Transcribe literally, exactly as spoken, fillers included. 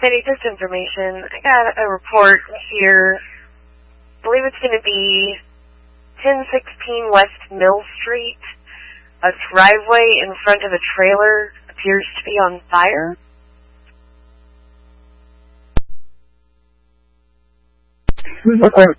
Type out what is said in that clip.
Betty, just information. I got a report here. I believe it's going to be ten sixteen West Mill Street. A driveway in front of a trailer appears to be on fire. Who's